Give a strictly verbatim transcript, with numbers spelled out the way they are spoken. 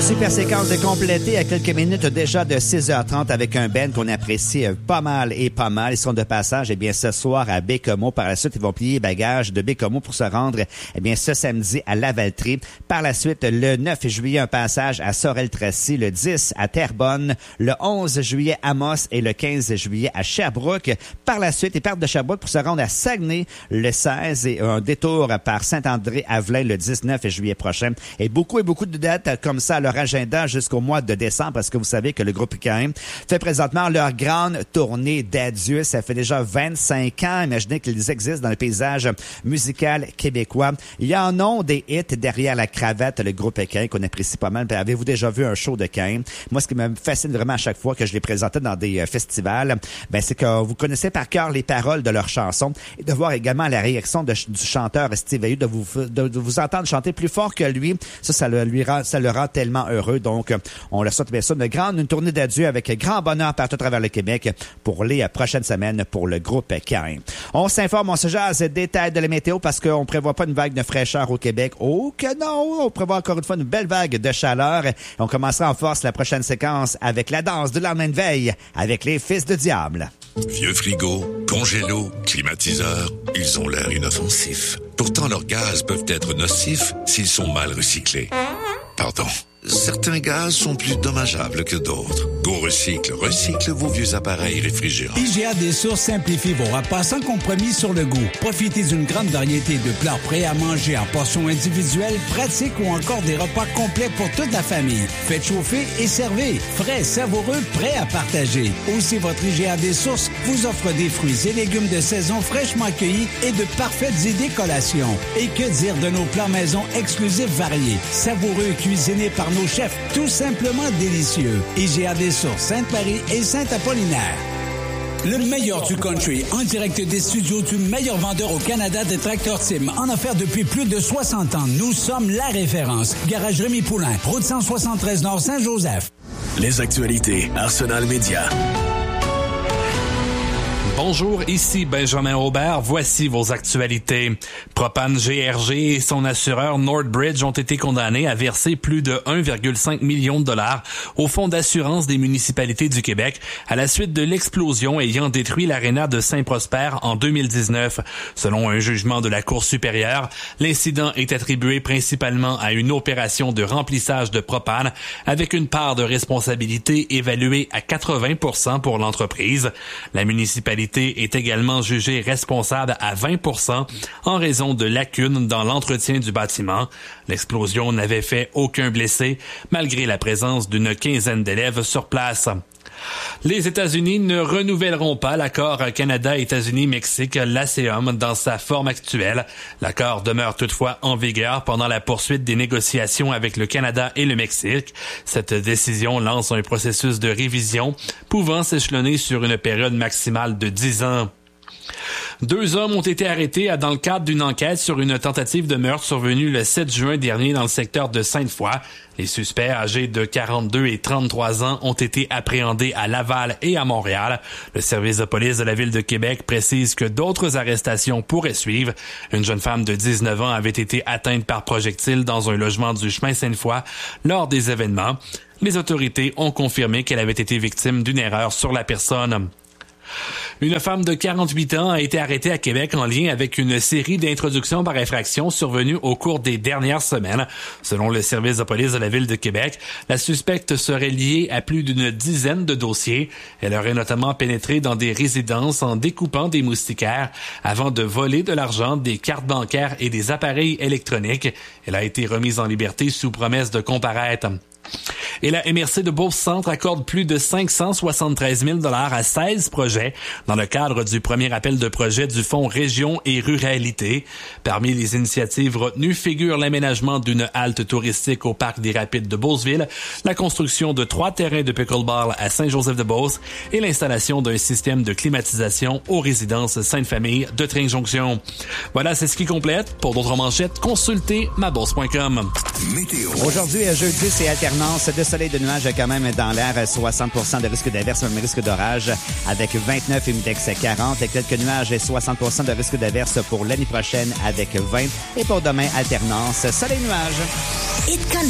super séquence de compléter à quelques minutes déjà de six heures trente avec un band qu'on apprécie pas mal et pas mal. Ils sont de passage, eh bien, ce soir à Bécomo. Par la suite, ils vont plier bagages de Bécomo pour se rendre, eh bien, ce samedi à Lavaltrie. Par la suite, le neuf juillet, un passage à Sorel-Tracy. Le dix à Terrebonne. Le onze juillet à Amos et le quinze juillet à Sherbrooke. Par la suite, ils partent de Sherbrooke pour se rendre à Saguenay le seize et un détour par Saint-André-Avelin le dix-neuf juillet prochain. Et beaucoup et beaucoup de dates comme ça à leur agenda jusqu'au mois de décembre, parce que vous savez que le groupe K M fait présentement leur grande tournée d'adieu. Ça fait déjà vingt-cinq ans. Imaginez qu'ils existent dans le paysage musical québécois. Il y en a des hits derrière la cravate, le groupe K M qu'on apprécie pas mal. Avez-vous déjà vu un show de K M? Moi, ce qui me fascine vraiment à chaque fois que je les présentais dans des euh, festivals, ben, c'est que vous connaissez par cœur les paroles de leurs chansons et de voir également la réaction de, du chanteur Steve Août, de vous, de, de vous entendre chanter plus fort que lui. Ça, ça le, lui rend, ça le rend tellement heureux. Donc, on leur souhaite bien sûr une grande, une tournée d'adieu avec grand bonheur partout à travers le Québec pour les prochaines semaines pour le groupe K M. On s'informe, on se jase détails de la météo parce qu'on prévoit pas une vague de fraîcheur au Québec. Oh que non! On prévoit encore une fois une belle vague de chaleur. Et on commencera en force la prochaine séquence avec la danse du lendemain de veille avec les Fils de Diable. Vieux frigo, congélo, climatiseur, ils ont l'air inoffensifs. Pourtant, leurs gaz peuvent être nocifs s'ils sont mal recyclés. Pardon. Certains gaz sont plus dommageables que d'autres. Go Recycle recycle vos vieux appareils réfrigérants. I G A des Sources simplifie vos repas sans compromis sur le goût. Profitez d'une grande variété de plats prêts à manger en portions individuelles, pratiques ou encore des repas complets pour toute la famille. Faites chauffer et servez. Frais, savoureux, prêts à partager. Aussi, votre I G A des Sources vous offre des fruits et légumes de saison fraîchement cueillis et de parfaites idées collations. Et que dire de nos plats maison exclusifs variés, savoureux cuisinés par nos chefs, tout simplement délicieux. I G A des Sources, Sainte-Marie et Saint-Apollinaire. Le meilleur du country, en direct des studios du meilleur vendeur au Canada de Tracteur Tim, en offert depuis plus de soixante ans. Nous sommes la référence. Garage Rémi Poulain, route cent soixante-treize Nord Saint-Joseph. Les actualités, Arsenal Média. Bonjour, ici Benjamin Aubert. Voici vos actualités. Propane G R G et son assureur Northbridge ont été condamnés à verser plus de un virgule cinq million de dollars au fonds d'assurance des municipalités du Québec à la suite de l'explosion ayant détruit l'aréna de Saint-Prosper en deux mille dix-neuf. Selon un jugement de la Cour supérieure, l'incident est attribué principalement à une opération de remplissage de propane avec une part de responsabilité évaluée à quatre-vingts pour cent pour l'entreprise. La municipalité est également jugée responsable à vingt pour cent en raison de lacunes dans l'entretien du bâtiment. L'explosion n'avait fait aucun blessé, malgré la présence d'une quinzaine d'élèves sur place. Les États-Unis ne renouvelleront pas l'accord Canada-États-Unis-Mexique, l'A C E M, dans sa forme actuelle. L'accord demeure toutefois en vigueur pendant la poursuite des négociations avec le Canada et le Mexique. Cette décision lance un processus de révision pouvant s'échelonner sur une période maximale de dix ans. Deux hommes ont été arrêtés dans le cadre d'une enquête sur une tentative de meurtre survenue le sept juin dernier dans le secteur de Sainte-Foy. Les suspects âgés de quarante-deux et trente-trois ans ont été appréhendés à Laval et à Montréal. Le service de police de la Ville de Québec précise que d'autres arrestations pourraient suivre. Une jeune femme de dix-neuf ans avait été atteinte par projectile dans un logement du chemin Sainte-Foy lors des événements. Les autorités ont confirmé qu'elle avait été victime d'une erreur sur la personne. Une femme de quarante-huit ans a été arrêtée à Québec en lien avec une série d'introductions par infraction survenues au cours des dernières semaines. Selon le service de police de la Ville de Québec, la suspecte serait liée à plus d'une dizaine de dossiers. Elle aurait notamment pénétré dans des résidences en découpant des moustiquaires avant de voler de l'argent, des cartes bancaires et des appareils électroniques. Elle a été remise en liberté sous promesse de comparaître. Et la M R C de Beauce-Centre accorde plus de cinq cent soixante-treize mille dollars à seize projets dans le cadre du premier appel de projet du Fonds Région et Ruralité. Parmi les initiatives retenues figurent l'aménagement d'une halte touristique au Parc des Rapides de Beauceville, la construction de trois terrains de pickleball à Saint-Joseph-de-Beauce et l'installation d'un système de climatisation aux résidences Sainte-Famille de Tring-Jonction. Voilà, c'est ce qui complète. Pour d'autres manchettes, consultez ma bourse point com. Météo. Aujourd'hui, jeudi, c'est alternance de soleil et de nuages quand même dans l'air. soixante pour cent de risque d'averse, même risque d'orage avec vingt-neuf, humidex quarante. Et quelques nuages et soixante pour cent de risque d'averse pour l'année prochaine avec vingt. Et pour demain, alternance soleil-nuages.